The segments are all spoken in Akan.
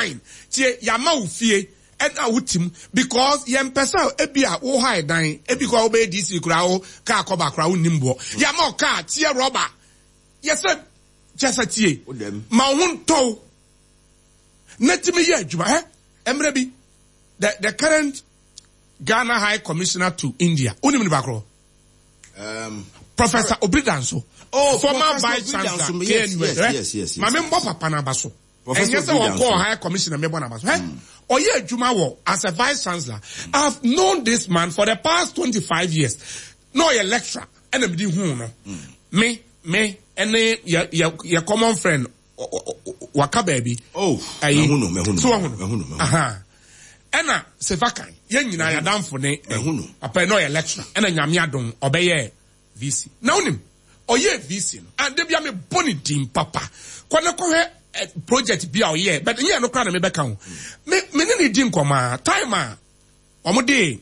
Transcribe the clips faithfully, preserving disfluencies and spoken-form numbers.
fine tie yama ufie and a utim because yem pesa ebia wo high dan ebi ko obe D C kura wo ka koba kura wo nimbo yama ka tie rubber yes just tie ma hun to netimi ye adwuma eh emre bi the the current Ghana High Commissioner to India unim ni bakro um Professor Obridanso oh former vice chancellor yes yes, yes yes yes ma me mbo papa na baso and yes we go High Commissioner me bona baso eh oye adwuma wo as a vice chancellor I've known this man for the past twenty-five years no ye lecturer and me di hu no me me ene your your common friend waka baby oh me hu no me hu no so hu no aha ena sefakan ye nyina ya damfo ne hu no apa no ye lecturer ena nyame adon obeye V C na onim oye V C no and dey bia me boni dim papa kwane ko he project bia oye but nye no kra na me beka ho me me ne di nkoma time a omo dey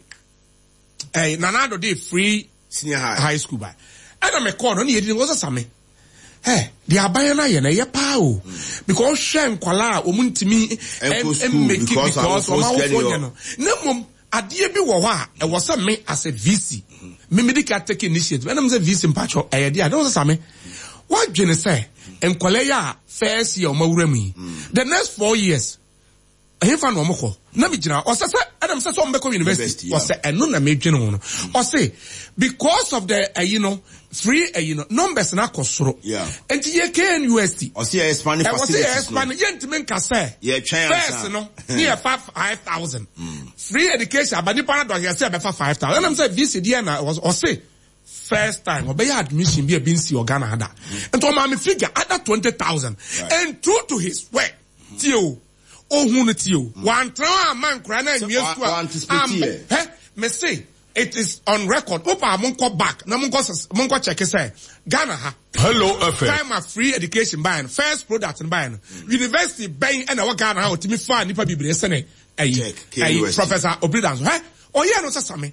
eh nanado dey free senior high, high school ba ena me call no ne yedi wo same eh the abaya ye na ye pa o because shen kwala omuntimi em make because o ma wo fonya no na mom ade bi wo ho a e wo se me as a V C me medical take initiative and I'm say V C mpacho e dey ade wo se me what dwene say enkwala ya first year o mawura mi the next four years eh fa no mo ko na me gina o se se adam se so mbeko university o se eno na me dwene ho no o se because of the uh, you know free uh, you know numbers na kosoro yeah enti ye K N U S T o se expand facilities o se expand yentime ka say yeah try first no near five thousand free education abani pa na do ya say be five thousand and I'm say V C D na was o say first time obey admission be a bin see organ ada and to ma me figure other twenty thousand and true to his work tio ohun tio one tran man kra na nwie school am eh me say it is on record opa monko back na monko monko check say Ghana ha hello F M time of free education buying first product and buying university buying and our Ghana ha otimi fa nipa bibre sene eh Professor Obridanso eh oye no sasame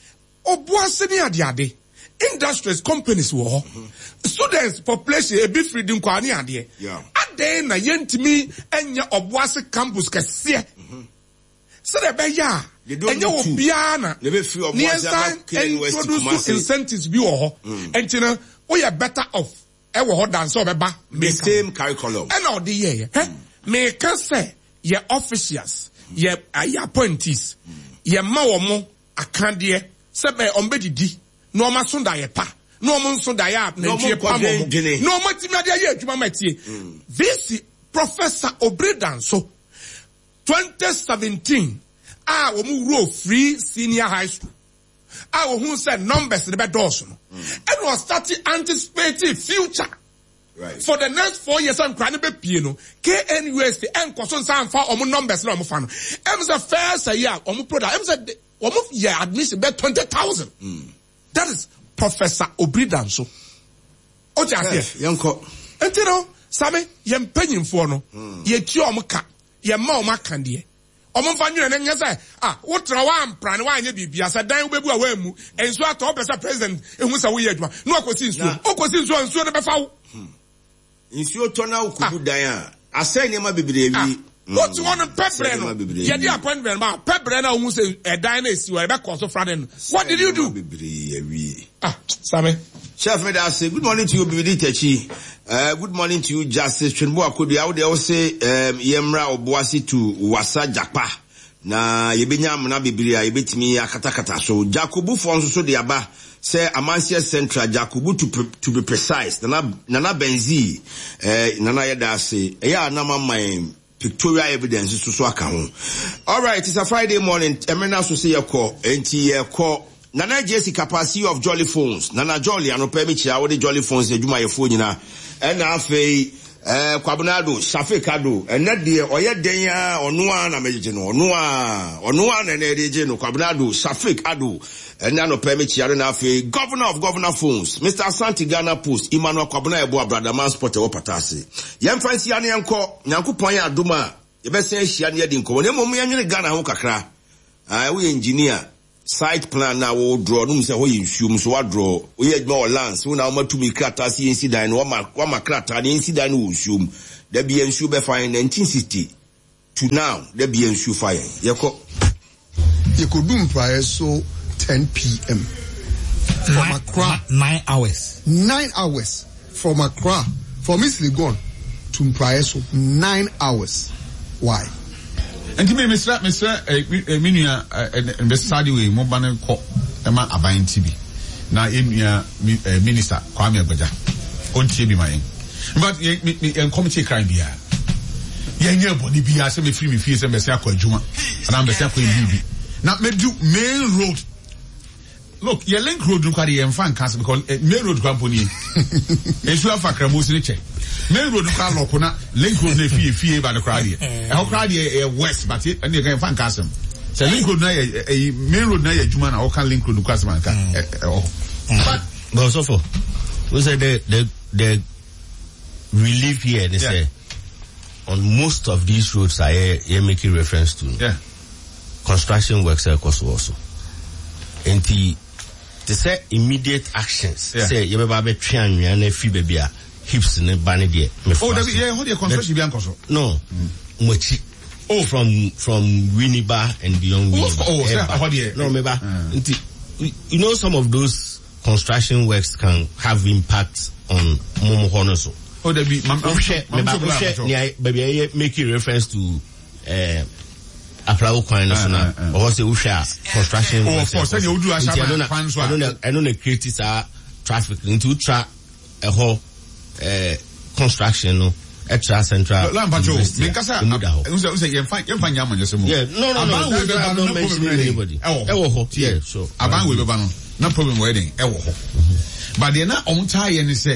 obuase ni ade ade industries companies wo students population e be freedom kwa ni ade ade na yentimi enya obuase campus kese so the be ya enya obia na le be free obuase introduce incentives bi wo ho entina we are better off e wo ho dan so be ba the same curriculum and all the year eh me can say your officials your appointees your ma wo mo akande se be ombedidi no ma so da ye pa no mo so da ya na tue pa mo no ma ti me da ye adwuma matie this Professor Obridanso twenty seventeen ah wo mu row free senior high school ah wo hu say numbers the be doors no and was starting anticipating future right for the next four years am kra ne be pie no K N U S T en koso san fa omo numbers na omo fa no em say first year omo product em say omo year admission be twenty thousand that is Professor Obridanso oja here yanko entino sabe ye mpanyimfo no ye ti omo ka ye ma omo kan de omo fa nwene ne nya say ah wo tra wa ampra ne wa anya bibia say dan wo bebu a wa mu enso ato person president ehun say wo ye adwuma no akosi nsuo okosi nsuo nsuo ne be fa wo nsuo to na okubu dan a asai ne ma bebre wi what you want to pepper no ye di appointment ma pepper na wo say e dan na esi wa e be cause friday no what did you do bebre wi ah sabe chef me da say good morning to you Bibidi Techi uh good morning to you Justice Chenbo Akodi how they say um yemra oboase to wasa japa na yebenya amna bebre a yebetimi akatakata so Jacobu fo nso so de aba say Amansia Central Jacobu to to be precise nana nana benzi eh nana yeda say eya na mama Victoria evidence so so aka ho. All right, it's a Friday morning. Emena so say yeko enti yeko Nana Jesse capacity of Jolly Phones. Nana Jolly anope mi chia wo de Jolly Phones edwuma ye phone nyina. E na afei eh Kwabonado Shafekado ene de oye den ya ono a na meje no ono a ono a na na de no Kwabonado Shafekado ene anope mi chia na afei Governor of Governor Phones Mister Asante Ghana Post Emmanuel Kwabonado Ebo Brotherman Sport e wo patase. Yem fancy ane yanko Nyankopon ya adoma ye be se hia ne de nko ne mom ya nwene Ghana ho kakra. Ah we engineer site plan na wo draw no say ho yinsuom so wa draw wo ye adwuma o lands wo na wo matumi krata si incident wo ma wo ma krata ne incident wo nsuom da bi nsuo be fine nineteen sixty to now there be ensure fire. Yeko. You could do prior so ten p.m. from nine, Accra. Nine hours. Nine hours from Accra. From East Legon to Mpraeso. Nine hours. Why? And to me, Mister Mister Minia and the study way, Mobana Ko, Emma Abain T V. Now, in your minister, Kwame Abaja, on T V, my but you committee crime here. Yanya body be as me free me fees and Messiah Juma, and I'm the Sako in B B. Now, me do main road. Look, your link road look at the fan cancer because main road company. It's your factor most in the check. Main road car lock on link road ne fee fee by the crowd here. How crowd here west, but it and you can fan castle. So link road na a main road na a Juma or can link road customer can. But but so for we say the the the relief here they say on most of these roads I hear making reference to. Yeah. Construction works are also. And the they say immediate actions. Yeah. Say you better be trying me and if you baby hips in the banner there. Oh, that yeah, how do you construction be ankoso? No, much. Oh, from from Winneba and beyond. Oh, oh, yeah, how do you? No, maybe. You know, some of those construction works can have impact on Momo Honoso. Oh, there be. Maybe baby making reference to. Uh, Applaud coin national or say Usha construction. Oh, of course, you do as I don't know. I don't know. Create our traffic into track a whole construction. No, extra central. Lambacho, because I was say you find you find Yaman just more. Yeah, no, no, no. I don't mention anybody. Oh, yeah, sure. Aban will be no problem wedding. But they're not on tie and say.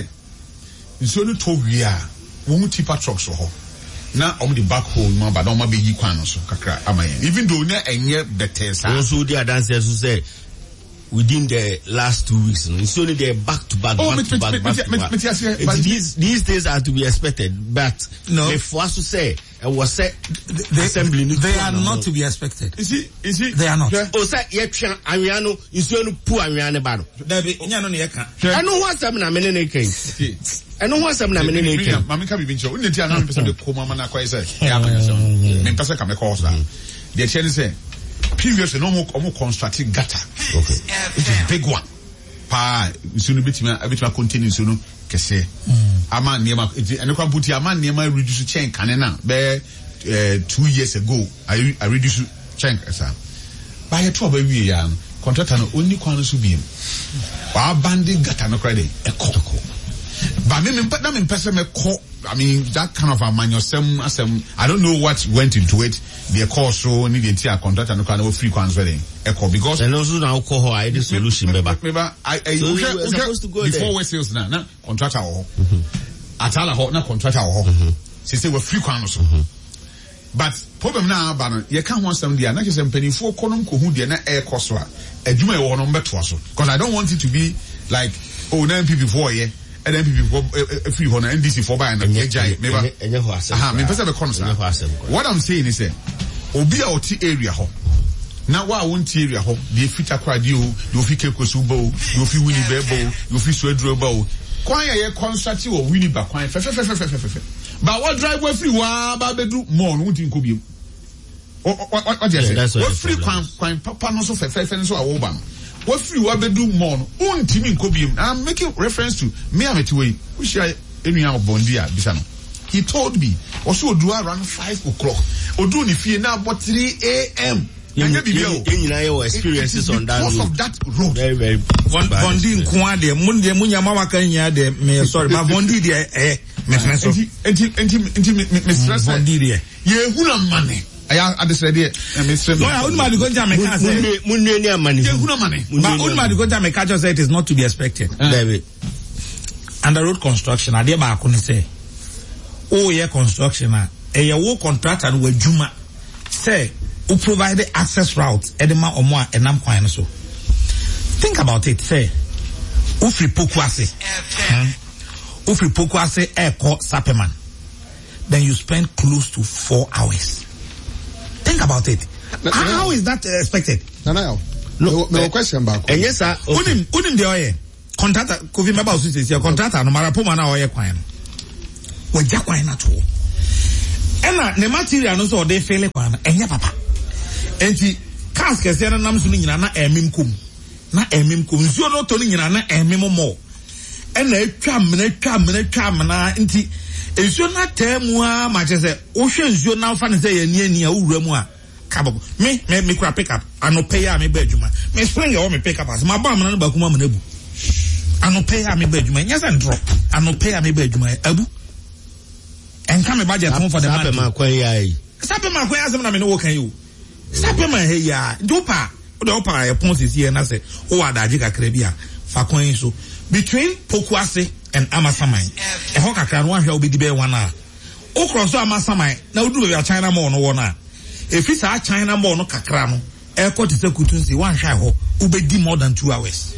So no to we are. Won't tip a truck so hot. Na om the back home man but don't ma be yi kwan so kakra amaye even though na enye better sa also the dancers who say within the last two weeks it's only they back to back oh, back to back, back to back. These these days are to be expected but no if was to say it was say the assembly they are not to be expected is it is it they are not oh say ye twa anwiano nsuo no pu anwiane ba no da be nya no ne ye ka I know what am na me ne ne kan I know what I'm not meaning. Mammy can be been shown. Until I'm percent of Kuma Mana Quaisa. I'm Passa come across that. The chain say, previous no more constructed gutter. Okay. It's a big one. Pa, soon a bit, a bit more continues soon. Kese. A man near my, and you can put your man near my reduce chain canena. Bear, two years ago, I, I reduced chain, sir. By a trouble, we are contractor only corners to be. Our banding gutter no credit. A cocoa. But me, me, me, person me call. I mean, that kind of a manual. Some, some. I don't know what went into it. The course so need the entire contract and kind of free consulting. Echo because. And also now call her the solution. Maybe. Maybe I. I. So we were supposed to go there. Before we sales now, na contractor or. Atala hot na contractor or. She say we free consul. But problem now, but you can't want some there. Not just penny four column who there na air cost wa. A juma or number two so. Because I don't want it to be like oh nine people four yeah. And then people free on N D C for buying and maybe aha me person be concern. What I'm saying is say obi a oti area ho na wa won ti area ho the future crowd you you fit kekosu bo you fit wini bebo you fit swedro bo kwan ye construct wo wini ba kwan fe fe fe fe fe fe ba what drive we free wa ba bedu more no tin ko bi what what you say what free kwan kwan papa no so fe fe fe so a wo ba no what free wa bedu more no untimi nko bi I'm making reference to me ametiwe we share enuya obondi a bisa no he told me also do around five o'clock odu ni fie na about three a.m. You experiences on that because of that road very very bondi nko ade mun de munya mama kan nya de me sorry ma bondi de eh me me so enti enti enti me stress bondi de ye huna mane aya adesede me stress no ya unma because jam can say mun ne ni amane ye huna mane but unma because jam can just say it is not to be expected David under road construction ade ba ko ni say oh yeah construction a e ye wo contractor no wadwuma say who provide the access route edema omo a enam kwan no so think about it say ufri pokuase ufri pokuase eko sapeman then you spend close to four hours think about it how, how is that uh, expected Nana no no question back and yes sir unim unim de oye contractor kofi member of society contractor no mara poma na oye kwan no wagya kwan na to ɛna ne material no so ɔde fele kwa na ɛnyɛ papa enti cars kɛse na nam so no nyina na ɛmem kom na ɛmem kom nsuo no to no nyina na ɛmem mo ɛna atwa mena atwa mena atwa mena nti nsuo na tɛmu a ma kyɛ sɛ wohwɛ nsuo na fa ne sɛ yɛ ni ani a wura mu a kababo me me me kura pick up anope ya me ba adwuma me spring ya wo me pick up as ma ba amana no ba kuma ma na bu anope ya me ba adwuma nya se ndro anope ya me ba adwuma abu enka me budget home for the man sape ma kwan ya yi sape ma kwan asem na me no wo kan yi o sape ma he ya dopa o de opa ya pon sisi na se o adaje kakra bi a fa kwan yi so between Pokuase and Amasaman e ho kakra no ahwe obedi be wan a o cross Amasaman na odu be China mall no wona if it's a China mall no kakra no e ko te se kutunsi wan hwa ho ubedi more than two hours.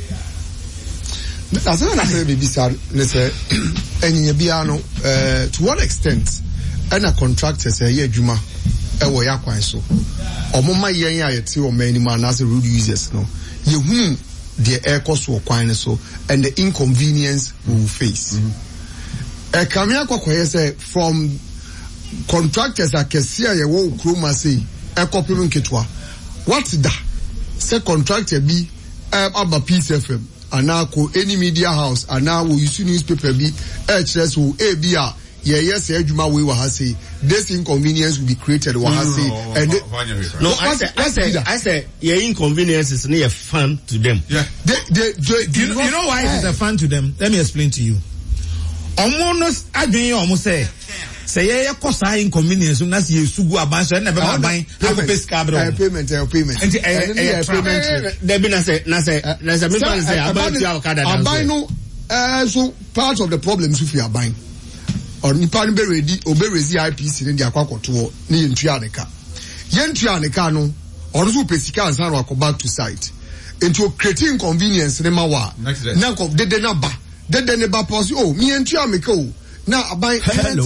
That's what I say baby sir ne say enye bia no uh, to what extent and a contractor say ye adwuma e wo yakwan so omoma yen a yete o mani man as road users no ye hu the air cost wo kwan so and the inconvenience we will face. E kam ya kwakwaye say from contractors akesia ye wo kroma say e kopim nketwa what da say contractor bi um, aba Peace F M anako any media house ana wo use newspaper bi e kire so e bi a ye yes adwuma we wa ha say this inconvenience will be created wa ha say and they, no I say I say I say your inconvenience is near fun to them. Yeah, they they, they, they you, know, you know why it's a fun to them? Let me explain to you. Almost adwin almost say say ye kosa inconvenience na say sugu aban so na be ma ban akopes cabro payment payment and eh payment there be na say na say na say me fan say aban ti akada dan aban no eh so part of the problem is if you are buying or nipa no be ready obe rezi I P C ne dia kwakoto ne yentua ne ka yentua ne ka no or so pesika ansa no back to site into creating inconvenience ne ma wa na ko de de na ba de de ne ba pause oh me yentua me ka o na abai hello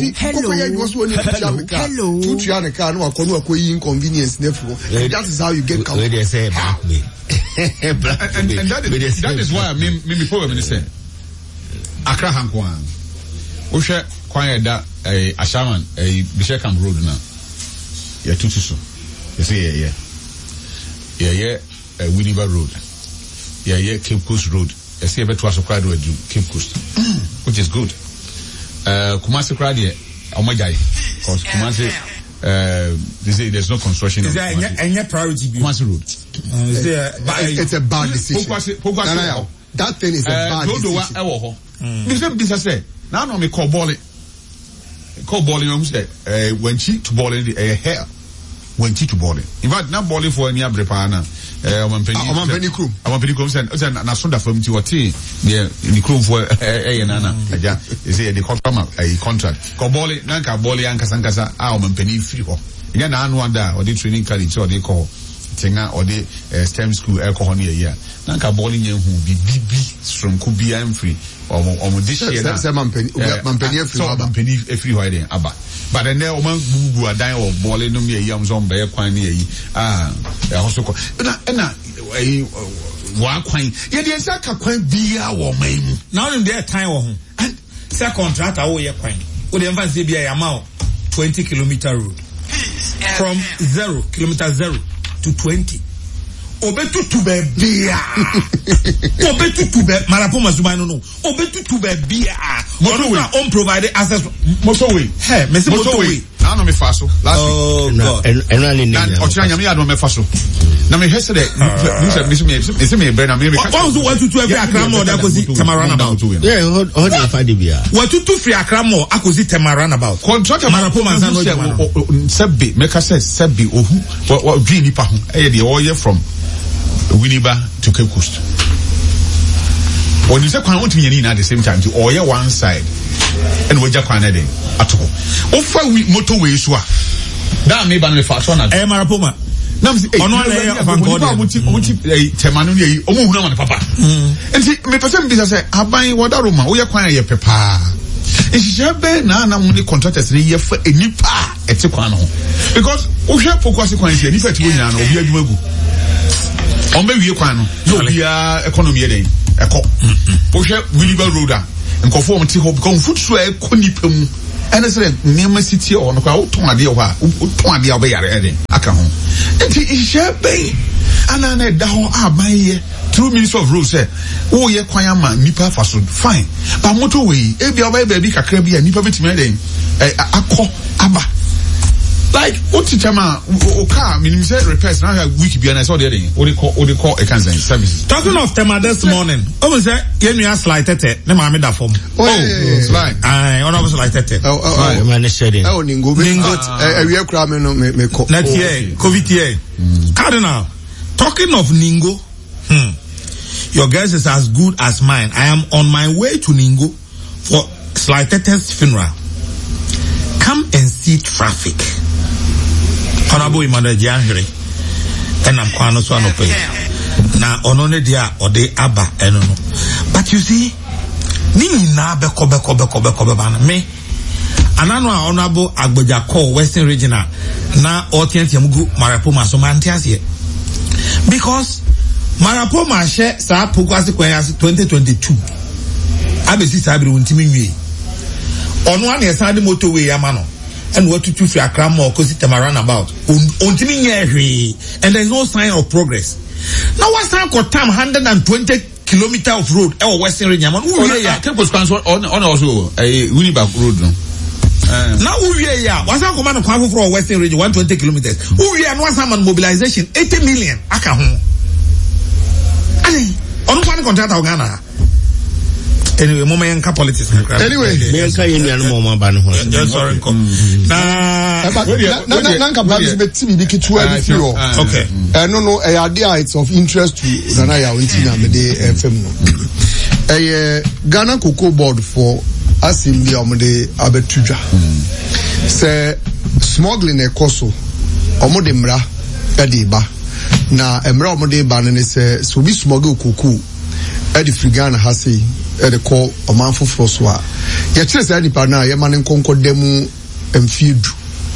hello two three and car no akonu akoyi inconvenience nefro that is how you get where they say black me black and, and that is that is why me me me problem is say Accra Hankwan o hwe kwan ya da eh Ashaman eh Bishekam road na ya tutu so you say yeah yeah yeah yeah Winneba road yeah yeah Cape Coast road you see beto asokwa do Cape Coast which is good. Uh, Kumasi Kradi, Omajai, because Kumasi, uh, they say there's no construction. Is there any priority? Kumasi Road. Uh, is there, uh, it's a bad decision. Pogwasi, Pogwasi, no, no, that thing is a uh, bad decision. Ewo, mm. Because say, now no me call balling, call balling. I'm say, uh, when she to balling the uh, hair, when she to balling. In fact, not balling for any abrepana. Eh, omampeni omampeni krum omampeni krum sen sen na sonda fam ti wati ye ni krum for eh eh nana aja you say the contract eh contract ko boli nanka boli ankasa ankasa a omampeni free ho nya na anu ada or the training college so they call tinga or the STEM school e ko ho ne ya nanka boli nya hu bi bi from ku bi am free omo omo this year na say mampeni mampeni free aba mampeni free ho ide aba but then there oman bubu adan or boli no me yam zo mbe kwan ne yi ah e ho so ko na na eh wa kwan ye de sa ka kwan bia wo man mu now in there time wo ho and say contractor wo ye kwan wo de emfa say bia ya ma twenty kilometer road from zero kilometer zero to twenty obetutu be bia obetutu be marapoma zuba no no obetutu be bia motorway on provide access motorway hey me say motorway na no me faso last oh god and really na ochianya me ado me faso na me hese de me say me say me be na me what was what to every Accra mall that goes Tamarana about yeah hold hold the find bia what to free Accra mall akozi Tamarana about contract marapoma san no sebi make say sebi ohu what dream nipa ho e de all year from Winneba to Cape Coast. When you say kwan want me at the same time to all your one side and we just kwan at all. Offer we motorway so that may ban me fast on eh marapoma na say ono na of God muti muti temanu ne yi omo hunu man papa enti me person bi say aban wodaroma wo ye kwan ye pepa ehihia be na na mu ni contractors ne ye fa enipa ete kwan no because wo hwe Pokuase kwan se enipa ti wo nyina no obi adwuma gu on be wie kwan no no bia economy e den eko wo hwe Winneba road a nkofo mo ti ho because foot so e ko nipa mu ɛne sɛ nneɛma si tie ɔno kwa wotɔn adeɛ wɔ a wotɔn adeɛ a wobɛyare ɛde aka ho nti nhyɛ bɛn ana na ɛda hɔ aban yɛ through Ministry of Roads sɛ woyɛ kwan ama nipa fa so fine but motorway ebia wobɛyɛ baabi kakra bi a nipa bɛtumi ɛdɛn akɔ aba like what teacher ma o car minimum say repairs now week bi na so dey dey what they call what they call a cancer services. Talking of them this morning o say you know slide tete na ma me da form oh slide ah on of slide tete oh oh man shedding oh ningo ningo area kra me no me me call na tie covid here Cardinal talking of ningo hmm your guess is as good as mine. I am on my way to Ningo for slide tete's funeral. Come and see traffic. Honorable Emmanuel Jianhiri and I'm kwano so anope na onone dia ode aba eno no but you see ni nyina beko beko beko beko beba na me anano a honorable Agboja call Western Regional na otienti amugu Marapoma so mantiasie because Marapoma she sa pokwase kwanyase twenty twenty-two abesi sabiri wontimi nwie ono an yesa de motorway amano and what to fi Accra more cause it around about ontimi nye and there is no sign of progress now what sign got time one hundred twenty kilometer of road e Western region man who we ya take sponsor on on also eh Winnipeg road no now who we ya what sign command kwa for Western region one hundred twenty kilometers who we ya no sign mobilization eighty million aka ho ani onu kwa contract Ghana. Anyway, mama yanka politics. Anyway, me yanka yeni anu mama ba no ho. Sorry, na na na na nka babs be T V bi kitu a fi o. Okay. Eh no no eh idea it's of interest to Nana ya wenti na me de F M no. Eh Ghana Cocoa Board for assembly omde abetudwa. Say smuggling e koso omde mra e de ba. Na emra omde ba ne say so bi smuggle cocoa e de Ghana ha say e de call omanfo fro so a ye kire say nipa na ye mane nkonko demu emfiedu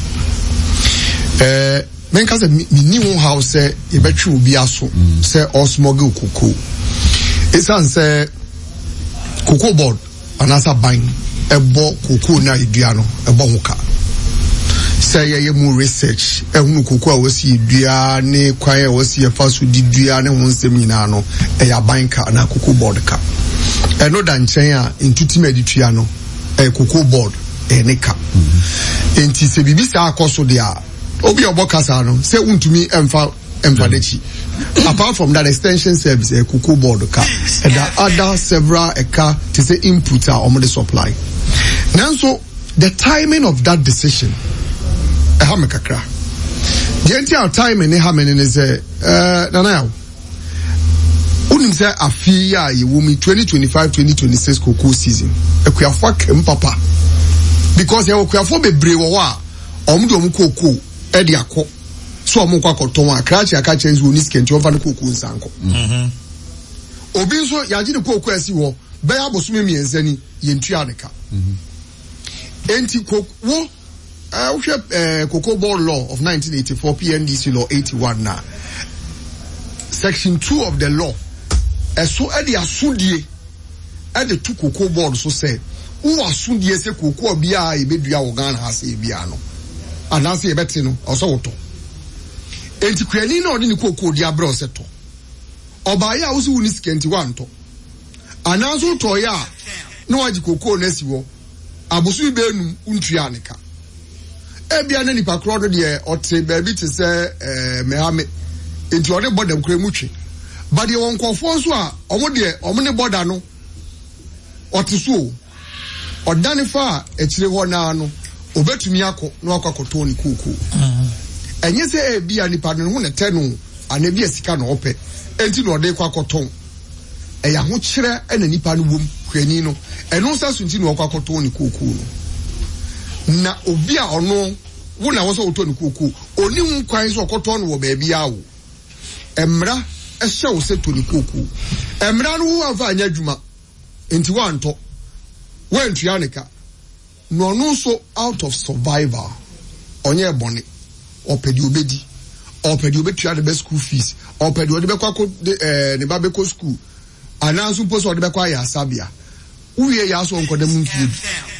eh menka say mi wo house say e betwe obi aso say osmogel cocoa esan say cocoa board anasa ban ebo cocoa na idua no ebo hoka say ye mu research ehunu cocoa a wasi idua ne kwan a wasi e fa so didua ne ho nsem nyina no e ya ban ka na cocoa board ka eno da nchen a intuti meditua no e cocoa board e ne ka enti se bibi sa akoso de a obi obokasa no se untumi emfa emfa dechi apart from that extension service e cocoa board ka and the other several eka to say input are on the supply now so the timing of that decision e ha mekakra the entire timing e ha menene say eh nana yawo unim say afia ye wo mi twenty twenty-five twenty twenty-six cocoa season ekuafo kem papa because ye ekuafo bebre wo wa omu de omu cocoa e de akọ so omu kwa koton akra chi aka chenzi oni skenti over the cocoa nsanko mhm obi nso yaji de cocoa asi wo be ya bosume miensa ni ye ntua adeka mhm enti wo eh wo hwe cocoa board law of nineteen eighty-four P N D C law eighty-one na section two of the law eso e de asudie e de tu cocoa board so say wo asudie se cocoa bia e bedua wo Ghana ha se bia no anase e beti no oso woto enti kwani na odi ni cocoa di abro se to oba ya wo se woni skenti one to anaso to ya na waji cocoa na si wo abosu be nu untua aneka e bia na nipa kro do de ote ba bi te se eh mehame enti ode bodam kra mu twe but ye won kofo so a omo de omo ne border no otiso odane fa e kire ho na no obetumi akọ na akwakoto ni kuku enye se e bia nipa no ho ne te no ana bia sika no ope enti no ode kwakoto e ya ho kire e na nipa no wom kwani no eno sa so enti no akwakoto ni kuku no na obi a ono wo na wo so oto ni kuku oni hu kwan so okoto no wo ba bia wo emra ehye wo se to ni kuku emra no wo afa anya dwuma enti wa nto wo ntua nika no no so out of survival onye bone opedi obedi opedi obetua the best school fees opedi ode bekwa ko eh ne ba beko school ananso poso ode bekwa ya sabia uwie ya so nkodem mfie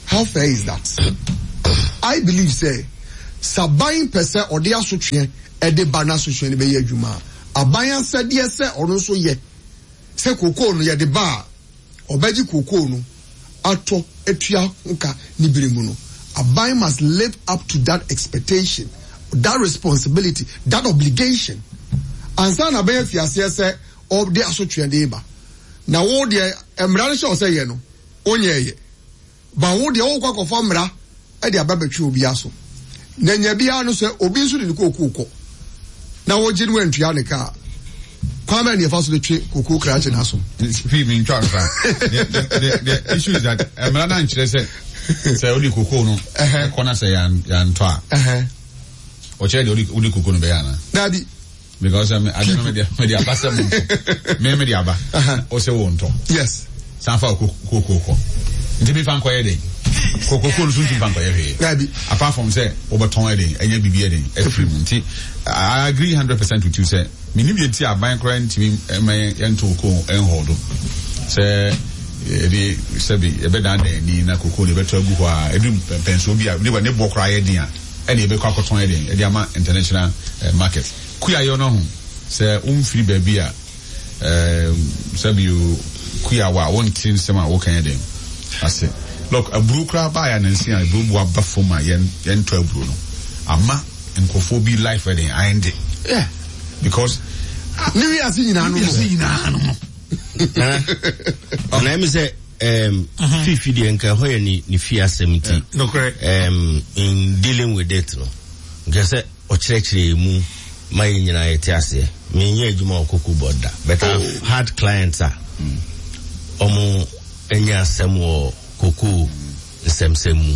How fair is that? I believe say sabayin pese odi asotwe e de bana asotwe ne be ye adwuma. Abayan said yes say ono so ye. Se koko no ye de ba obaji koko no ato etua nka ni biremu no. Abayan must live up to that expectation, that responsibility, that obligation. And so na be fiase say of the asotwe de ba. Na wo de emra show say ye no onye ye. Ba wo de wo kwa kofa mra e de ababetwe obi aso. Na nya bia no say obi nso de kokoko. Na wo gye no antua ne ka. Kwame ne fa so de twe kokoko kra che na so. Fi mi ntwa nfa. The issue is that emra na nkyere say say odi kokoko no e kona say yan yan to a. Eh. O che de odi odi kokoko no be yana. Na bi because um, I don't know media media pasa mo. Me media aba. O se wo nto. Yes. Sanfa kokoko. Nti bi fan koye dey. Kokoko no sunti fan koye he. Na bi. Apart from say obeton dey, enya bibi dey, every month. I agree one hundred percent with you say. Me ni bi enti aban kra ntimi me ento ko enhodo. Say e say bi e be dan dey ni na kokoko le beto agu ho a edu penso bi a ni ba ne bo kra ye din a e na e be kwa koton ye din e dey ama international uh, market. Kuya yo no ho say umfiri ba bi a eh say bi kuya wa won tin sem a wo kan ye din. Ase look a brukra ba ya nansi a bubu aba foma yen yen to abru no ama nkofo bi life wedding ande yeah because ni wi asi nyina no asi nyina no na me say um fifi de nka ho ye ni ni fi asemti no correct um in dealing with it no nka say o kirekire mu mai nyina ye ti ase me nye adwuma okoku border but I've had clients ah omo enya asemo koko semsemu.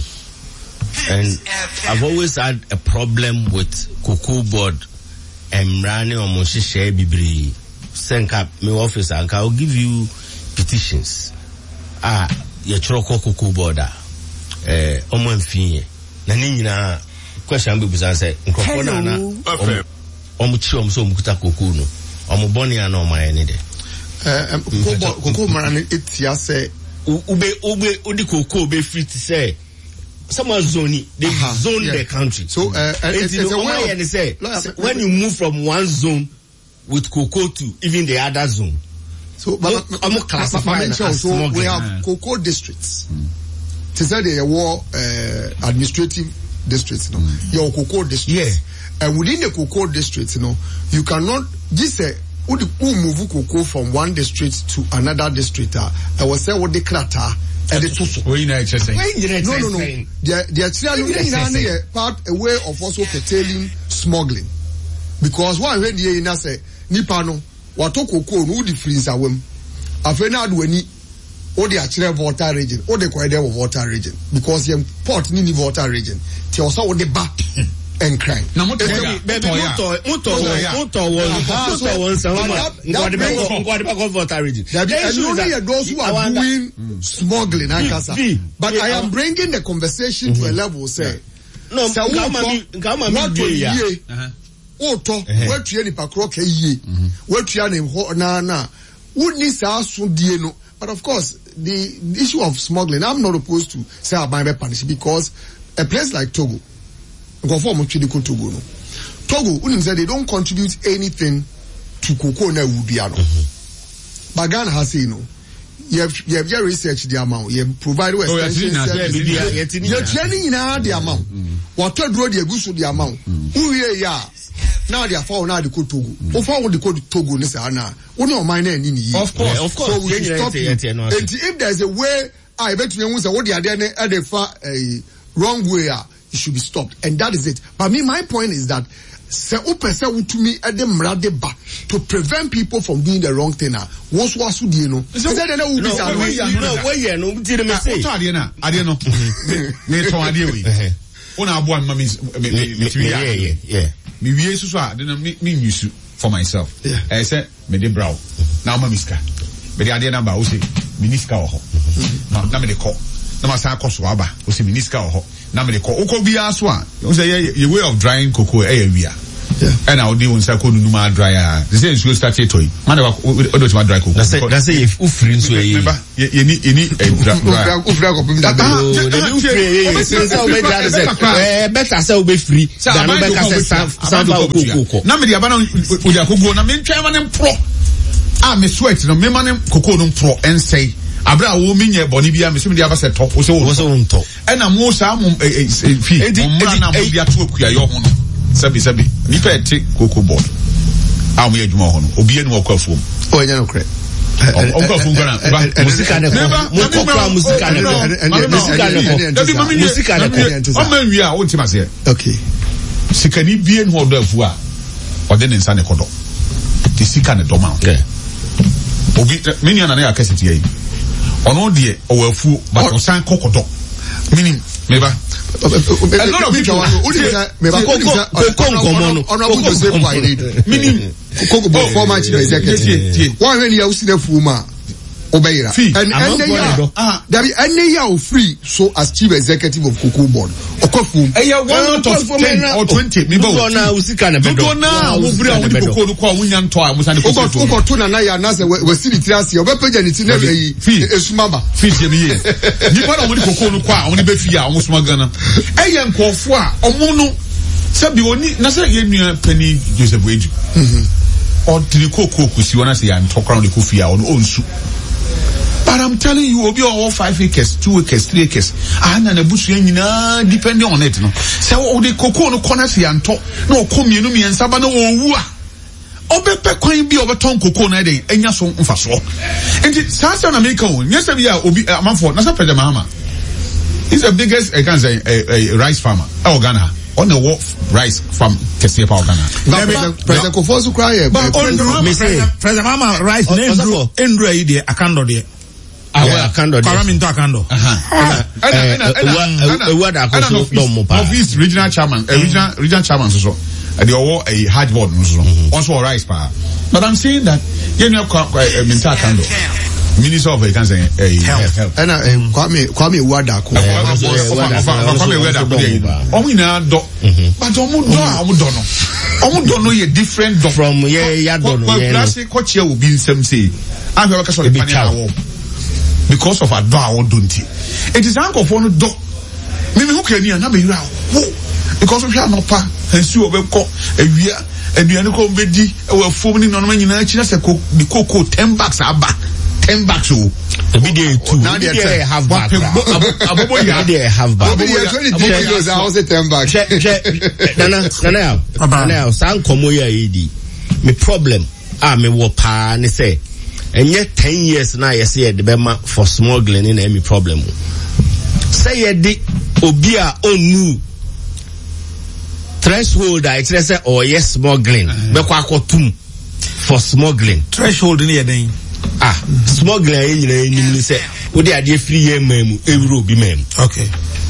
And I've always had a problem with Cocoa Board and running on Moshe Bibri. Send up my office and I'll give you petitions. Ah, your Choko Cocoa Board. Eh, Omo Mfinye. Nani na question be bizan say nkofona na omo chi omo so mukuta Cocoa no. Omo boni ana o my any de. Eh, Cocoa Cocoa man etia say ube ube udi Cocoa be free to say. Some are zoning, they uh-huh, zone yeah. the country. So, uh, it's, it's, it's a way of, say, when you move from one zone with cocoa to even the other zone. So, but, but, but, classify but, as so smuggling. We have yeah. cocoa districts. Mm. To say they war uh, administrative districts, you know, mm. your cocoa districts. Yeah. And within the cocoa districts, you know, you cannot just say who move cocoa from one district to another district. I will say what the crata. And the tutu. We know just saying. No, no, no. They they actually are part a way of also curtailing smuggling, because one when the na say nipa no wato koko no di freeze awem. Afena do ani o the actual water region, o the kwede water region, because the port ni water region. Ti also o the ba and crime. Na moto ya. Baby moto moto moto was moto was some. God the God the water region. And only those who are doing smuggling, but I am bringing the conversation mm-hmm. to a level say no kama mi bi ya oto wetu ye nipa kro ka yie wetu ya ne na na woni sa so die no. But of course the, the issue of smuggling, I'm not opposed to say about be punish, because a place like Togo go for mo twidi ko Togo no Togo unim say they don't contribute anything to cocoa na wubia no. But Ghana has say no. You have, you have your research the amount. You have provided with extension services. You are training in the amount. What to draw the agusu the amount. Who here ya? Now they are found now the code Togo. Or found the code Togo nisa na. One of mine any. Of course, of course. So we should stop you. And if there is a way, I bet you say what they are there at the far a wrong way, it should be stopped. And that is it. But me, my point is that se upese utumi ede mrade ba to prevent people from doing the wrong thing. What's what su die no? Is that na ubi sa no? No, where you no did me say. What ade na? Ade no. Me ton ade we. Una abo am me me me yeah yeah yeah. Me wie so so ade na me me use for myself. I say me de brow. Na ma miska. Me de ade na ba o say miniska wo ho. Na me de call. Na ma sa koso aba o say miniska wo ho. Na me de call. Oko bia so a. O say your way of drying cocoa e ya wia. And I would do one second no more dry. The same should start toy. Man, what do you dry cook? That's it. That's it. If you free, so you need you need a dry. Better say we free. Than better say samba cocoa. Na me di abana uja cocoa. Na me ntwa man pro. Ah, me sweat no me man cocoa no pro and say. Abra wo mi nye boni bia me so me dia ba se top wo so wo so nto e na mo sa mo fi mo na mo bia to akua yo ho no sabi sabi ni pa ete cocoa board a mo ye dwuma ho no obi enu okwa fuom o nya no kre o kwa fuom kana ba musika ne ko mo ko kwa musika ne ko musika ne ko musika ne ko o man wi a o ntima se okay sika ni bie no odo afu a o de ne nsa ne kodo ti sika ne do ma obi me nya na na akasiti yi ono de o afu but o san kokodo meaning meba a lot of people meba kokodo ono abu to say why need meaning kokodo former chief executive one when you see the fuma obeyra and and they are there be any year free so as chief executive of cocoa board okofum eh ya one out of ten or twenty me bo na usika na bedo do na wo bri a wo di cocoa ko wo nya nto a mo san ko ko ko to na na ya na se we see the triasi obepeja ni ti na yi esumaba fees ye me ye ni pa na wo di cocoa no ko a wo ni be fi a wo suma gana eh ye nkofo a omo no se bi oni na se ye nua pani Joseph Weju mhm o tri cocoa kusi wona se ya ntokra no de ko fi a ono onsu. But I'm telling you, obi all five acres, two acres, three acres. And na busu nyina depending on it no. Say o de cocoa no corner si anto. No come you no mi ensaba no owu a. Obepe kwan bi obeton cocoa na den enya so mfa so. Enti sasa na America won. Yes be ya obi amanfo na sa President Mahama. He's the biggest I can say a, a rice farmer. Oh Ghana. On the wolf rice farm kesi pa Ghana. President Kofosu cry. But on President Mahama rice Ndru Ndru ayi de akando de. Awa akando de. Kwara minto akando. Aha. Eh what akoso do mo pa. Office regional chairman, regional regional chairman so. The owo a hard board no so. Also rice pa. But I'm saying that you know minto akando. Minister of can say health. And Kwame Kwame Wada ko. Kwame Wada ko. Omo ina do. But omo do omo do no. Omo do no ye different do from ye ya do no. Classic ko chia obi nsem say. I be so the panel because of a do a won't it is uncle for no do. Me me who can you na be ra. Because we are not pa ensu obekọ ewia aduane ko bedi e wa fom ni no no nyina chi na se ko the cocoa ten bucks aba ten bucks o ebi dey two now dey have back abobo ya dey have back abobo ya twenty years I was ten bucks nana nana nana san komo ya yidi me problem ah me wo pa ne say enye ten years na yes ye de bema for smuggling in any problem say ye di obi a onu threshold I say oh yes smuggling be kwa akotum for smuggling threshold ni ye den ah smuggling yin na yin say wo dey ade free ye mamu ewuro bi mamu okay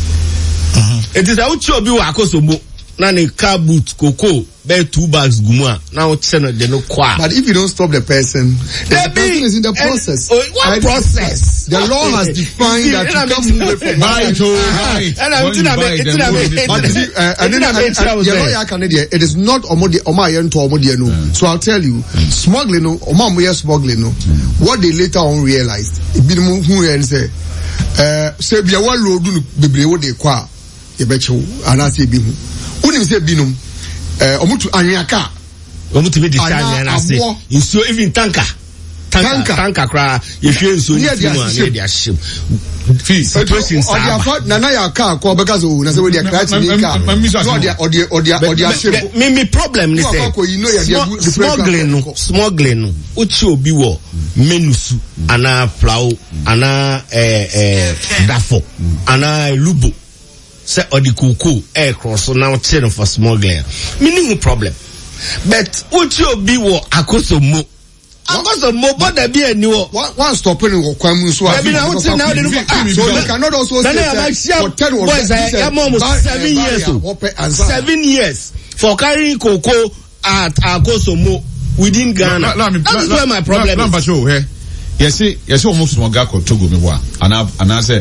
mhm it is a uchi obi wa akosombo na ne car boot cocoa be two bags gumua now send the no kwa. But if you don't stop the person, the person is in the process. Uh, what process? The law has defined that you can't move it from buy to buy. And I'm telling you, but the lawyer can it is not omodi omayen to omodi no. So I'll tell you, smuggling no, omamoye smuggling no. What they later on realized, ibi mu hu en say, eh, say bia wa road no bebre wo de kwa, ye bechew anase bi hu. Unim say binum eh omutu anyaka omutu be disanya na say inso even tanker tanker tanker kra ye hwe inso ni mu an ye dia ship fees situation sa odia fa na na ya car ko be gazo na say we dia crash ni car odia odia odia odia ship me me problem ni say smuggling no smuggling no uchi obi wo menusu ana plau ana eh eh dafo ana lubo say odi cocoa air cross now chain for smuggling meaning problem but uchi obi wo akoso mo akoso mo but there be any wo one stopping wo kwamu so abi na what now they so you cannot also say for ten or seven years seven years for carrying cocoa at akoso mo within Ghana. That's where my problem is. Number show here. Yes, yes, almost small guy called Togo me wa. And I and I say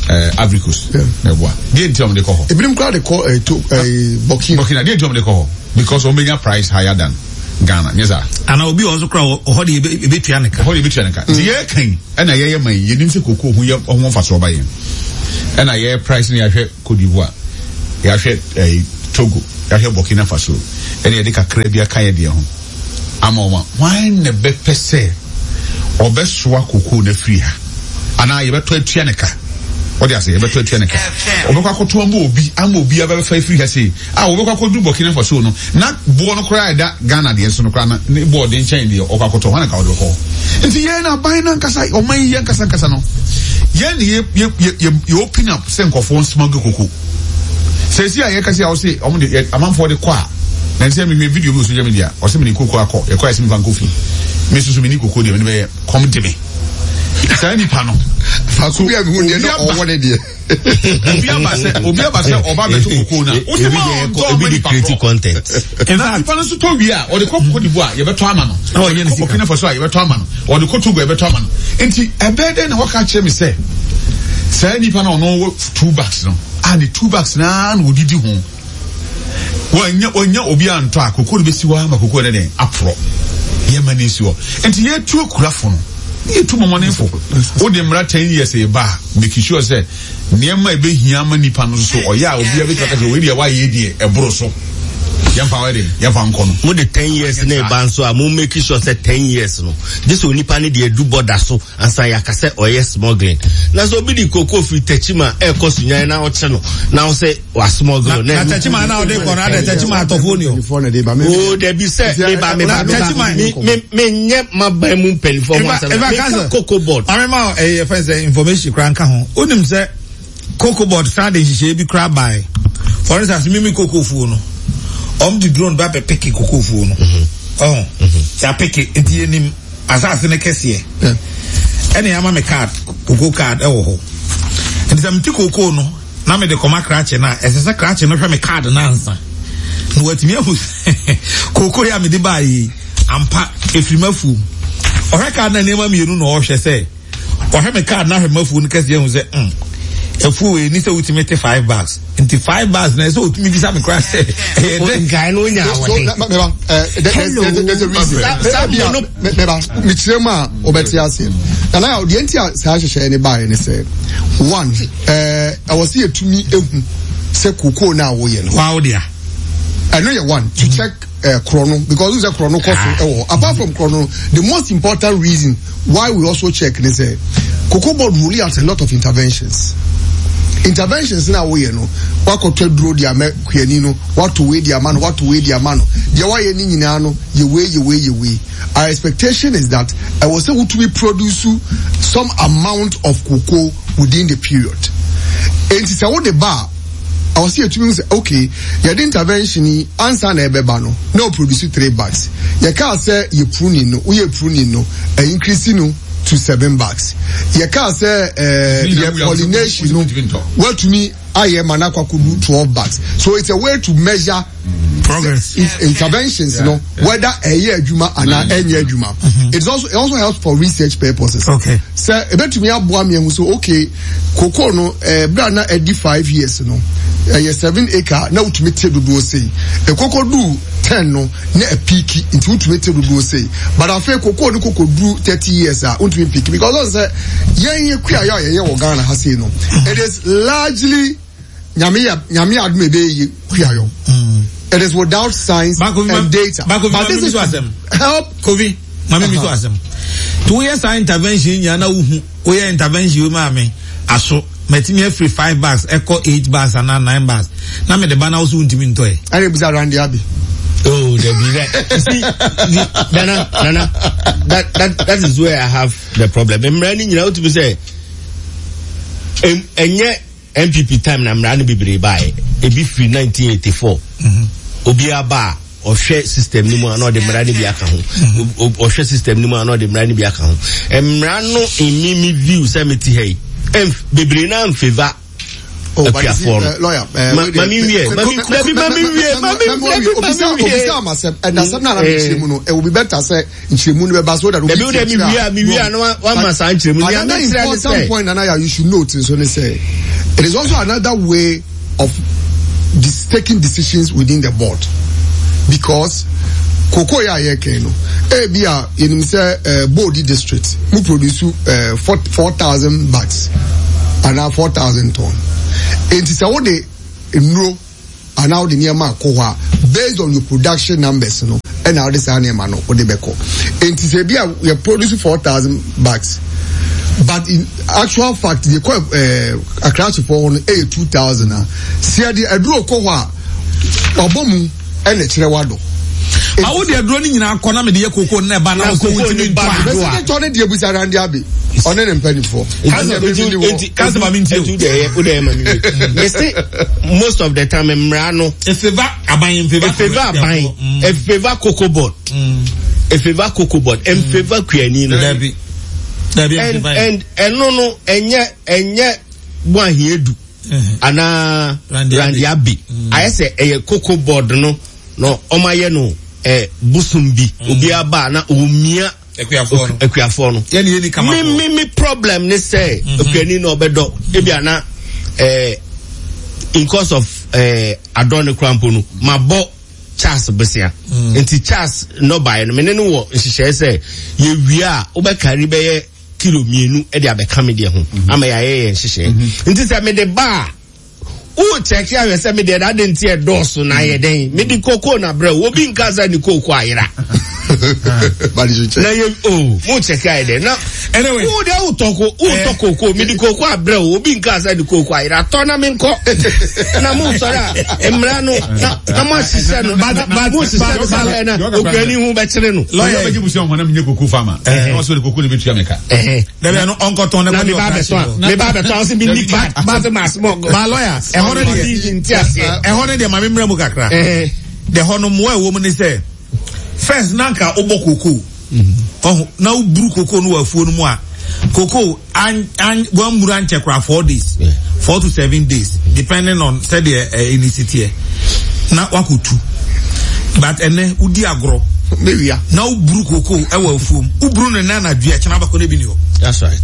uh, Ivory Coast. Yeah. Neboa. They tell me they call. Ebrim crowd they call uh, to uh, Burkina. Burkina. They tell me they call because Omega price higher than Ghana. Yes sir. And Obi also crowd or hodi a bit yanika. Hodi a bit yanika. The year came and I hear my you didn't say cocoa who you want for so by him. And I hear price in your Cote d'Ivoire. You have a Togo. You have Burkina Faso. And you have a Caribbean Kaya home. I'm over. Why ne be pese or best swa cocoa ne free her. And I ever told Tianica. What do I say? Ever told Tianica. Oboka koto ambo bi ambo bi aba fa free her say. Ah oboka koto Burkina Faso no. Na bo no cry that Ghana de so no cry na board in chain de oka koto wana ka odoko. Nti ye na ban na nkasa o man ye nkasa nkasa no. Ye ye ye ye open up say nkofo smuggle cocoa. Say see aye kasi I say omo de amanfo de kwa. Na say me video bi social media. O say me ni cocoa akọ. Ye kwa say me van kofi. Me susu me ni cocoa de me be come de me. Say ni pa no. Fa ko bi a me hu de no o wone de. Obi abase obi abase oba be to cocoa na. O say ma go be create content. En fact, pa no so to wi a o de Cote d'Ivoire ye be to ama no. O ye ni Burkina Faso ye be to ama no. O de Togo ye be to ama no. Enti ebe de na waka kire me say. Say ni pa no no two bags no. Ah the two bags na na odidi ho. Wanya wanya obi anto akoko be siwa ma kokoro de apro. Ye mani siwo. Enti ye tu akurafo no. Ye tu momone fo. O de mra ten years e ba make sure say niam e be hia ma nipa no so oya obi a be taka we dia wa ye die e bro so. Yampa we de yampa nko no. Mo de ten years na e ban so a mo make sure say ten years no. This onipa ne de do border so ansa ya ka say oye smuggling. Na so bi di koko fi techima e kosu nyan na o che no. Na o say wa smuggle na techima na o de ko na de techima atofo ni o. O de bi say me ba me ba me me nye mabai mu pelifo mo say me cocoa board. Amema eh friends information kran ka ho. Onim say cocoa board stand de hihye bi kra by. For instance mimi cocoa fu no. Om di drone ba pe pick cocoa fu no. Oh. Ya pick it enim asase ne kese. Ene ya ma me card cocoa card e wo ho. Enti sam ti cocoa no na me de koma crache na esese crache no hwe me card na ansa. No watimi ahu. Cocoa ya me di ba yi ampa efrimafu. Ohwe card na nema mienu no ohwe se. Ohwe me card na hwe mafu no kese hu se mm. Efu we ni se ultimate five bags. Into five bags na so ultimate visa me crash. Eh guy no nya what. There's a reason. Meba me chema obeti ase. Na na the entia sa hwehwe ni buy ni say one eh I was here to me ehu se cocoa na wo ye no. Wow dia. I know you one to check uh, chrono because it's a chrono cost. Ah. Apart from chrono, the most important reason why we also check is say cocoa board really has a lot of interventions. Interventions na we no what to draw the ame kweni no what to weigh the man what to weigh the man the way ni nyina no ye weigh ye weigh ye weigh. Our expectation is that I was able to be produce some amount of cocoa within the period. And it's a what the bar I was here to say okay your intervention ni answer na ebeba no no produce three bags you can say you pruning no we pruning no and increasing no to seven bags. You can say uh, your pollination no well to me I am an aqua could do twelve bags. So it's a way to measure mm. progress if interventions, yeah, you know, yeah. Whether a year juma and a year juma. It's also it also helps for research purposes. Okay. So a bit to me abuami so okay, cocoa no uh brana edi five years no. Uh, seven acre na ultimate do do say. A cocoa do ten no na a peaky into ultimate do do say. But I feel cocoa no cocoa do thirty years ah ultimate peak because I say yen ye kwa ya ye Ghana ha say no. It is largely Nyami nyami adme be kuyayo. It is without science and data. But this is help Kovi. Mami mi to asem. Two years intervention ya na uhu. Oya intervention ma me aso metimi free five bags echo eight bags and nine bags. Na me the bana also untimi nto e. Are buza around the abi. Oh, they be right. You see, the, Nana, Nana, that that that is where I have the problem. I'm running, you know, to say, and and yet. M P P time na mrani bibiri bae e bi free nineteen eighty-four mhm obi aba o hwe system ni mu na de mrani bi aka ho o hwe system ni mu na de mrani bi aka ho emrano emimi view say meti hey em bibiri na favor Oh, but see, uh, lawyer, mami wie, mami, mami, mami wie, mami, mami, mami, and that's something it will be better say in Chimunu Basso that we are, we are no one must answer. Another important point, Anaya, you should note is when they say it is also another way of this, taking decisions within the board because Koko ya yeke no. Eh bia in say Bodi district, we produce uh, four thousand bags and now four thousand ton. And it's a what they know and now the near Koha based on your production numbers, you know, and now this animal no what they beko. And it's a bia we are producing four thousand bags. But in actual fact, they call uh, a crash for eight two thousand. See the Adro Koha Obomu and the Chirewado. I would have grown in our corner, the Coco never now. I told you, you was around the Abbey on an penny for. Most of the time, Mrano, a favor, a buying favor, a favor, buying a favor cocoa board, a favor cocoa board, and favor Quianino. And and and no, no, and yet, and yet, one here do. Ana Randy Abbey. I say a cocoa board, no. No, omaye no eh busumbi obi aba na omia ekuafo no ekuafo no ye ni ni kama me me me problem ne say okuani no obedo e bia na eh in course of eh adon krampo no mabo Charles besia enti Charles no buy no me ne no wo nhihye say ye wi a obekari be ye kilo mienu e de abeka me de ho ama ya ye nhihye enti say me de ba o check ya we say me dey that didn't hear doors na ye den me di koko na bre wo bi nkaza ni koko ayira but you check na ye oh mo check ya dey na anyway wo dey o toko o toko ko me di koko abre wo bi nkaza ni koko ayira to na me nko na mo sora emra no na mo sise no but mo sise no na okani hu be kire no lawyer be jibusi on na me koko farmer na so de koko le betua meka eh da be no onko ton na me ba be so me ba be so so bi ni cat but mas mo my lawyer hono de intiase e hono de ma memra mu kakra eh de hono mo e wo mu ni say first nanka obokoko oh na uburu koko no afuo no mu a koko an an one muru an chekra four days four to seven days depending on say the uh, initiative na wakutu but ene udi agro mewia na uburu koko e wa afuo uburu no na na dua chena bako ne bi ni ho. That's right.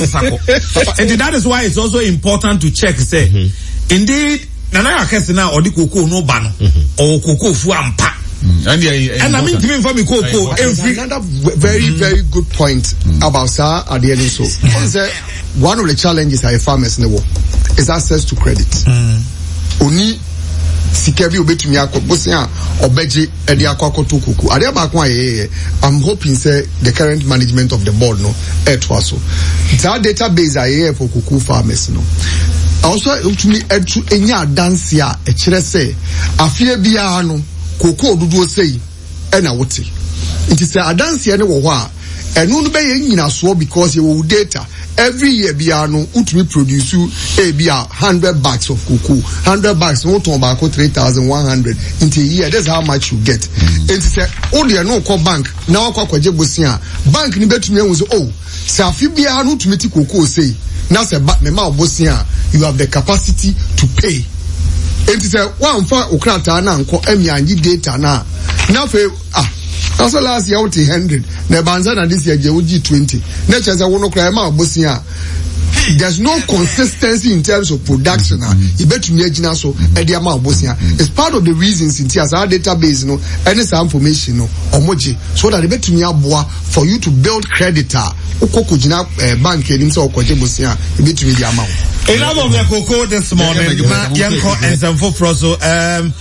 And that is why it's also important to check say mm-hmm. indeed nana akese na odi koko no ba no o koko fu ampa and and I mean to me for me koko every another very very good point mm. about sir at the end so say one of the challenges are farmers in the world is access to credit mm. Oni sika bi obetumi akobosia obeji e de akokoto kuku ade ba kwa ye I'm hoping say the current management of the board no etwa so that database aye for kuku farmers no also utumi etu enya dance a e kire say afie bia no koko odudu sei e na wote nti say adanse ne wo ho a enu no be ye nyina so because you will data every year bia no utumi produce e bia one hundred bags of cocoa one hundred bags no ton ba ko three thousand one hundred into a year that's how much you get nti say all the no call bank na akwa kwaje bosia bank ni betumi ehun so oh say afie bia no utumi ti cocoa sei na say me ma obosia you have the capacity to pay. Enti say one fa okrata na nko emi anyi data na na fe ah also last year what one hundred na banza na this year je woji twenty na chese wo no kra ma obosia there's no consistency in terms of production e betumi agina so e de ma obosia it's part of the reasons in as our database no any some information no omoji so that e betumi aboa for you to build creditor okokojina bank enim so okoje bosia e betumi di ama. Enough of the cocoa this morning. Yanko and some for Froso. Um,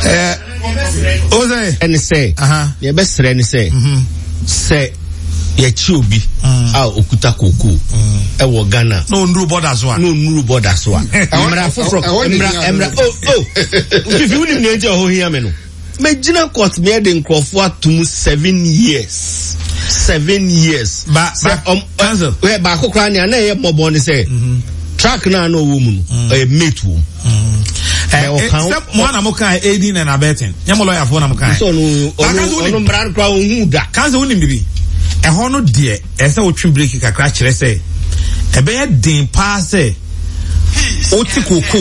uh, Ose. And say, uh huh. Your best friend say, say, ye chubi, ah, okuta cocoa, ewo Ghana. No new borders one. No new borders one. Emra for Emra Emra. Oh oh. If you wouldn't need your whole here, menu. Me jina court me de nkrofo atum seven years. Seven years. Ba ba um answer. We ba kokra ne na ye mobo ne say. Track na no woman a mate wom eh step one amoka aiding and abetting nyamo lawyer for amoka so no ono brand kwa hu da kanse woni bibi e ho no de e se wotwe break kakra kire se e be din pa se oti koko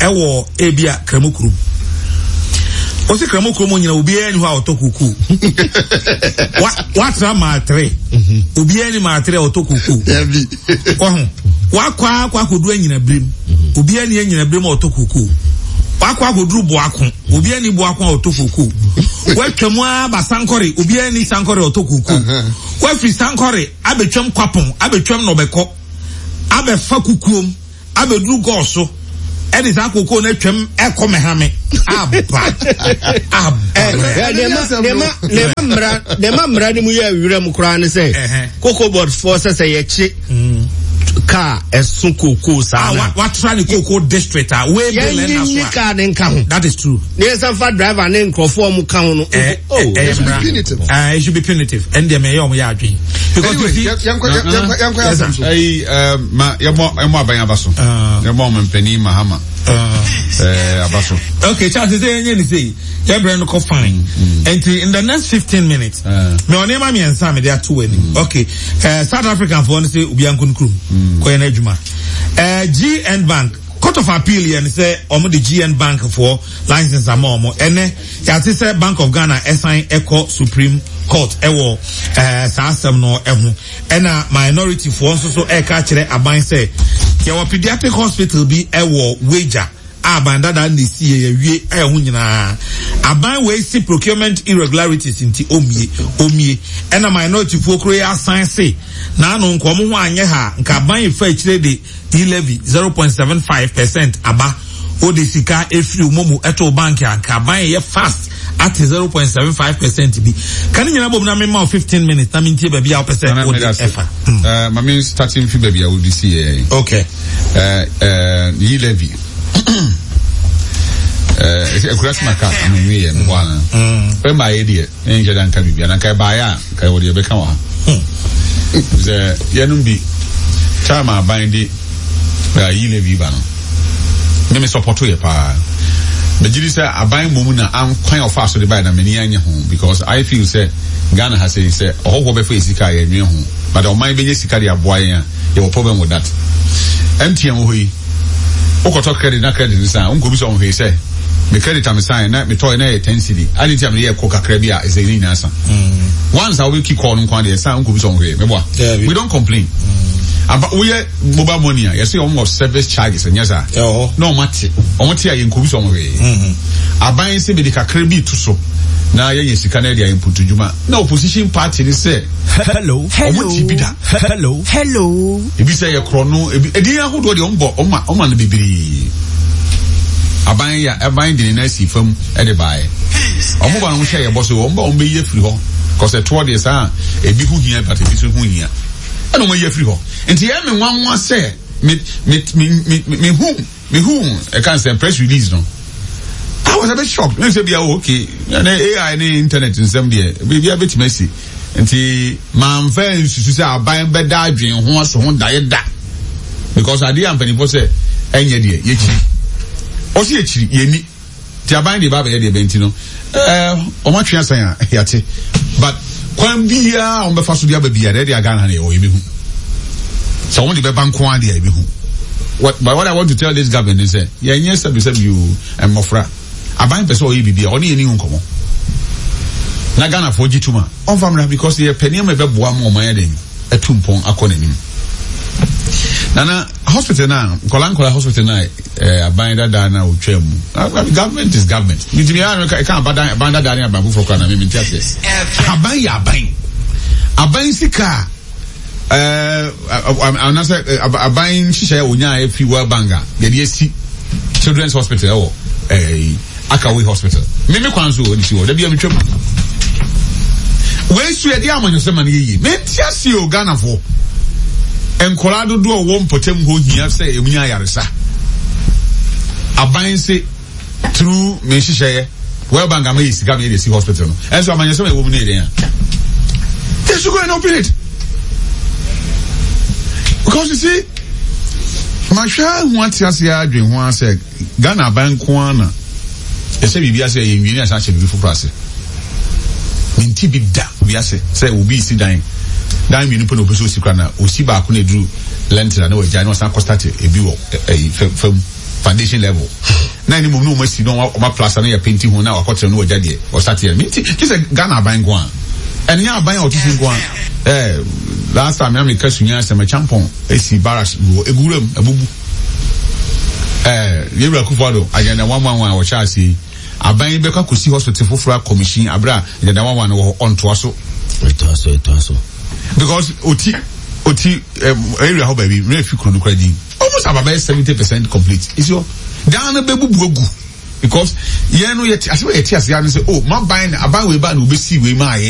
ewo ebia kremokuru osi kremokuru mo nyina obi ani ho a otokuku wa watra ma tre obi ani ma tre otokuku ohu wakwa akwa kodu anyina brim obi ani anyina brim otokuku wakwa kodu boako obi ani boako otokuku watwamu aba sankore obi ani sankore otokuku wafri sankore abetwam kwapon abetwam no beko abefa kukuom abeduru goso edi sa koko na twam ekomehame aba aba eh nema nema mra nema mra ni mu ya wira mu kra ne se koko board force se ye chi car esun koko sa ah what try the koko district ah we be learn as well car den ka ho that is true ne san fa driver ne nkrofo mu ka ho no oh it should be punitive ah it should be punitive and dem e yom ya adwen because you see yanko yanko yanko yasamso ai ma yemo yemo aban abaso yemo mpani mahama eh abaso okay chance say enye ni say your brand ko fine and in the next fifteen minutes me on ema me ensa me dey two any okay uh, South African for say obi ankunkuru ko yana adwuma eh G N Bank Court of Appeal here say omo the G N Bank for license amomo ene ya say Bank of Ghana assign Eco Supreme Court ewo eh sasem no ehu ena minority for nso so e ka kire aban say your pediatric hospital bi ewo wager abanda da na si ye wie ehu nyina aban we see procurement irregularities inti omie omie ena minority for kro ya assign say na no nko mo ho anye ha nka aban fa kire de the levy zero point seven five percent aba o de sika efiri momu eto bank ya nka aban ye fast at zero point seven five percent bi kan nyina bom na me ma fifteen minutes na me ntie ba bia o percent o de efa eh ma me starting fi ba bia o di see eh okay eh eh the levy eh ekurasi maka no nwe ye no bwana e ma ye die enje dan ka bibia na kai ba ya kai wo de be kan wa ze ye no bi chama bandi ba yi levy ba no me support ye pa the jury say aban mumu na am kwan of fast the buy na many anya ho because I feel say Ghana has say say oh go be face sika ye nwe ho but o man be nye sika dia boa yan you problem with that M T N ho yi o ko to credit na credit say on go bi so on he say me credit am sign na me toy na ten cedi ani ti am ye ko kakra bi a is any answer once I will keep calling kwan dey say on go bi so on he me boa we don't complain aba we mobile money you say almost service charges and yes sir no matter omote ya yenko bi so mo we aban se be de kakra bi to so na ye yesika na dia input djuma na opposition party ni say hello hello hello hello e bi say ye kro no e bi edi ahodo de ombo oma oma na bibiri aban ya aban de na si fam e de bae omo ba no hye ye boso omba ombe ye firi ho cause toward this ah e bi hu hia but e bi so hu hia and no ye free ho enti ya me wan wan say me me me me who me who I can say press release no I was a bit shocked me say be okay na A I na internet nsem de be bia beti mesi enti man fan susu say aban be da adwen ho so ho da ye da because ade ampani for say enye de ye chi o si ye chi ye ni ti aban de ba be de benti no eh o ma twa san ya yate but kwan bia on be fa so dia ba bia de aga na o yebehu so won de be ban kwan de yebehu what but what I want to tell this government is say yeah yes sabi sabi you and mofra aban person o yebibia oni eni nkomo na Ghana for jituma on family because the penny me be boa mo man de atumpon akona nim nana hospital na kolankola hospital na eh aban dada na otwam government is government me me can aban aban dada na aban for kana me me tiate aban ya aban aban sika eh anasa aban shisha ya onya efi wa banga de de si children's hospital o eh Akawi hospital me me kwanzo ni si wo da bia me twam we su e dia amanyo se man yi me tiase o Ghana for enkola dodo wo mpotem ho hia se emunya yaresa aban se through me hihye well banga me sika me dey see hospital no enso amanya se wo mu ne den they should go and open it because you see my sha want to see adwen ho ase Ghana ban ko ana e se bibia se ye nwini asa che bibi foforo ase minti bi da bi ase se obi si dan dan mi nupo no peso sikra na osi ba ko na duru lentil na wajai no san constate ebi wo eh fam foundation level. Na ni mo no mo si no o ma plaster na ya painting ho na wakotre no wagya de o start here. Me ti say Ghana aban go an. And ya aban o ti go an. Eh last time na me kasunya asema champon esi barracks go eguram abubu. Eh Yewura Kufuado agenda one one one wo cha asi aban be kwa kosi hospital fofura commission abra agenda one one wo on to aso. Eto aso eto aso. Because oti oti area ho baby me fi kro no kwadi. Almost about seventy percent complete. Is your down a baby bugu because you know yet as we say oh my buying a buy we buy no be see we my